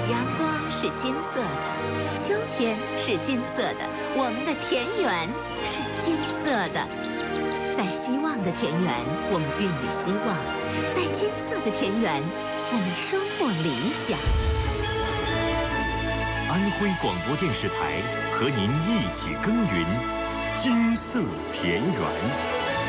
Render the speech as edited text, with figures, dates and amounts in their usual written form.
阳光是金色的，秋天是金色的，我们的田园是金色的。在希望的田园，我们孕育希望；在金色的田园，我们收获理想。 安徽广播电视台和您一起耕耘金色田园。